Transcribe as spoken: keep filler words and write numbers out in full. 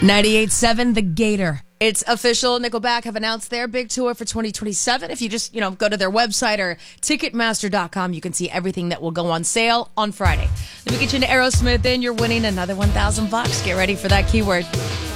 ninety-eight point seven The Gator. It's official. Nickelback have announced their big tour for twenty twenty-seven. If you just, you know, go to their website or ticketmaster dot com, you can see everything that will go on sale on Friday. Let me get you into Aerosmith, and you're winning another one thousand bucks. Get ready for that keyword.